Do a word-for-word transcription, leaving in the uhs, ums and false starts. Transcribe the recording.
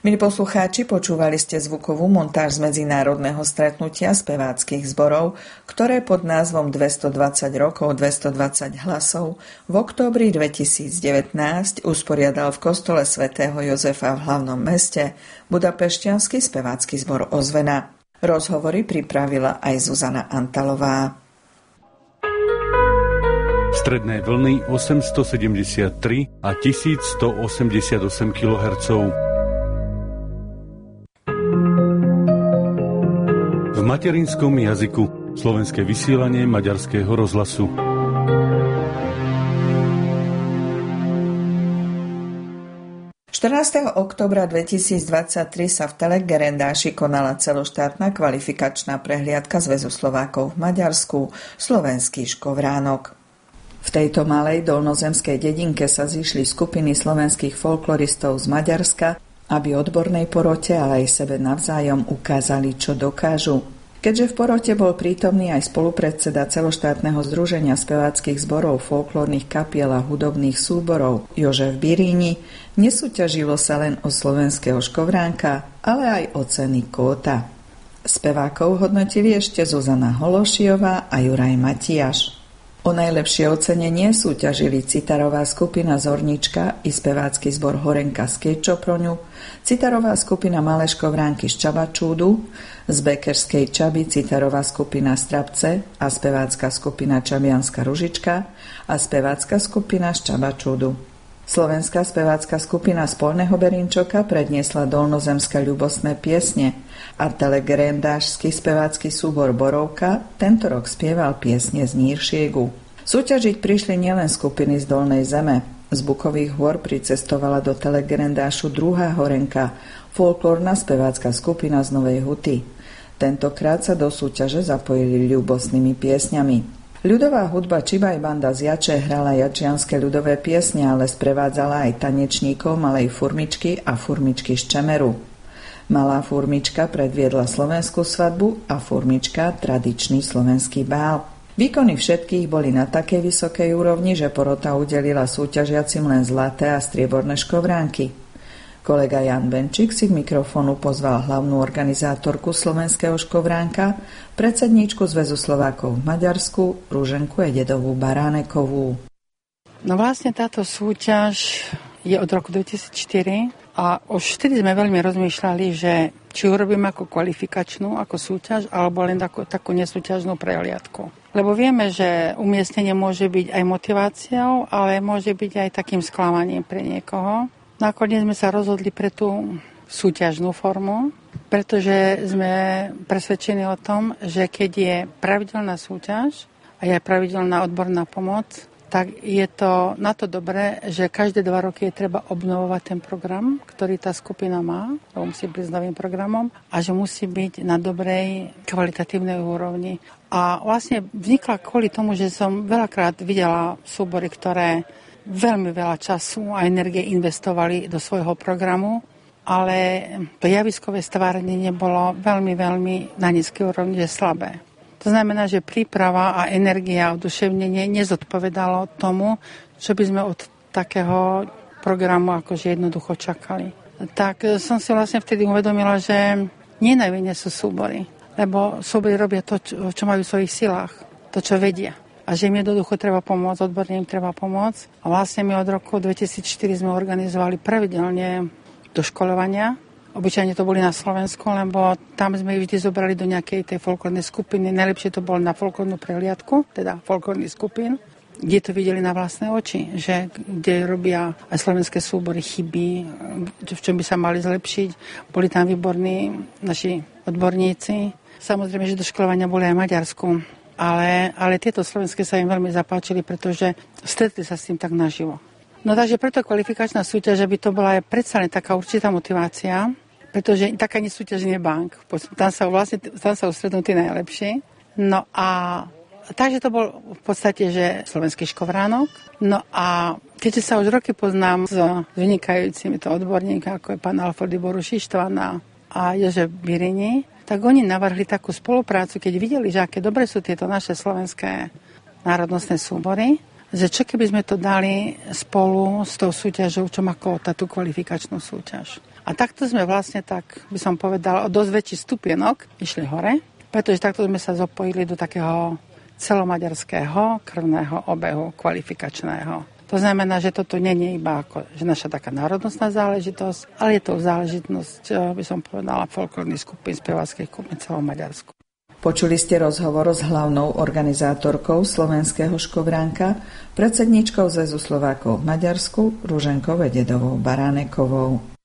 Milí poslucháči, počúvali ste zvukovú montáž z medzinárodného stretnutia speváckych zborov, ktoré pod názvom dvestodvadsať rokov, dvestodvadsať hlasov v októbri dvetisícdevätnásť usporiadal v kostole svätého Jozefa v hlavnom meste budapešťanský spevácky zbor Ozvena. Rozhovory pripravila aj Zuzana Antalová. Stredné vlny osemstosedemdesiattri a tisícstoosemdesiatosem kilohertzov. V materinskom jazyku slovenské vysielanie Maďarského rozhlasu. štrnásteho októbra dvetisícdvadsaťtri sa v Telegerendáši konala celoštátna kvalifikačná prehliadka Zväzu Slovákov v Maďarsku Slovenský škovránok. V tejto malej dolnozemskej dedinke sa zišli skupiny slovenských folkloristov z Maďarska, aby odbornej porote, ale aj sebe navzájom ukázali, čo dokážu. Keďže v porote bol prítomný aj spolupredseda celoštátneho združenia speváckych zborov, folklórnych kapiel a hudobných súborov Jožef Biríni, nesúťažilo sa len o slovenského škovránka, ale aj o ceny kóta. Spevákov hodnotili ešte Zuzana Hološiová a Juraj Matiáš. O najlepšie ocenenie súťažili citarová skupina Zornička i spevácky zbor Horenka z Kečoproňu, citarová skupina Malé škovránky z Čabačúdu, z Bekerskej Čaby citarová skupina Strapce a spevácka skupina Čabianska Ružička a spevácka skupina z Čabačúdu. Slovenská spevácka skupina z Polného Berinčoka predniesla dolnozemské ľubostné piesne a telegerendášsky spevácky súbor Borovka tento rok spieval piesne z Níršiegu. Súťažiť prišli nielen skupiny z Dolnej Zeme. Z Bukových hôr pricestovala do telegerendášu druhá Horenka, folklórna spevácka skupina z Novej Huty. Tentokrát sa do súťaže zapojili ľubostnými piesňami. Ľudová hudba Čibaj banda z Jače hrala jačianske ľudové piesne, ale sprevádzala aj tanečníkov Malej Furmičky a Furmičky z Čemeru. Malá Furmička predviedla slovenskú svadbu a Furmička tradičný slovenský bál. Výkony všetkých boli na takej vysokej úrovni, že porota udelila súťažiacim len zlaté a strieborné škovránky. Kolega Jan Benčík si k mikrofónu pozval hlavnú organizátorku slovenského škovránka, predsedníčku Zväzu Slovákov v Maďarsku, Ruženku Ededovú Baránekovú. No vlastne táto súťaž je od roku dvetisícštyri a už vtedy sme veľmi rozmýšľali, že či urobíme ako kvalifikačnú, ako súťaž, alebo len takú, takú nesúťažnú prehliadku. Lebo vieme, že umiestnenie môže byť aj motiváciou, ale môže byť aj takým sklamaním pre niekoho. Nakoniec sme sa rozhodli pre tú súťažnú formu, pretože sme presvedčení o tom, že keď je pravidelná súťaž a je pravidelná odborná pomoc, tak je to na to dobré, že každé dva roky je treba obnovovať ten program, ktorý tá skupina má, lebo musí byť s novým programom a že musí byť na dobrej kvalitatívnej úrovni. A vlastne vznikla kvôli tomu, že som veľakrát videla súbory, ktoré veľmi veľa času a energie investovali do svojho programu, ale to javiskové stvárnenie bolo veľmi, veľmi na nízkej úrovni, že slabé. To znamená, že príprava a energia a oduševnenie nezodpovedalo tomu, čo by sme od takého programu akože jednoducho čakali. Tak som si vlastne vtedy uvedomila, že nie na vine sú súbory, lebo súbory robia to, čo majú v svojich silách, to, čo vedia. A že im jednoducho treba pomôcť, odborne im treba pomôcť. A vlastne my od roku dvetisícštyri sme organizovali pravidelne doškoľovania. Obyčajne to boli na Slovensku, lebo tam sme ich vždy zobrali do nejakej tej folklórnej skupiny. Najlepšie to bolo na folklórnu prehliadku, teda folklórnych skupín, kde to videli na vlastné oči, že kde robia aj slovenské súbory chyby, v čom by sa mali zlepšiť. Boli tam výborní naši odborníci. Samozrejme, že doškoľovania boli aj v Maďarsku. Ale, ale tieto slovenské sa im veľmi zapáčili, pretože stretli sa s tým tak naživo. No takže preto kvalifikačná súťaž, aby to bola aj predsa len taká určitá motivácia, pretože taká nesúťaž nie bank. Tam sa vlastne tam sa ustrednú tí najlepší. No a takže to bol v podstate, že slovenský škovránok. No a keďže sa už roky poznám s vynikajúcimi to odborníkmi, ako je pán Alfred Boruš Ištvana a Jožef Birini, tak oni navrhli takú spoluprácu, keď videli, že aké dobre sú tieto naše slovenské národnostné súbory, že čo keby sme to dali spolu s tou súťažou, čo má Kóta, tú kvalifikačnú súťaž. A takto sme vlastne, tak by som povedala, o dosť väčší stupienok išli hore, pretože takto sme sa zapojili do takého celomaďarského krvného obehu kvalifikačného. To znamená, že toto nie je iba ako, že naša taká národnostná záležitosť, ale je to záležitosť, by som povedala, folklórnych skupín, speváckých skupín celom Maďarsku. Počuli ste rozhovor s hlavnou organizátorkou slovenského škovránka, predsedníčkou Zväzu Slovákov v Maďarsku, Ruženkou Vededovou Baránekovou.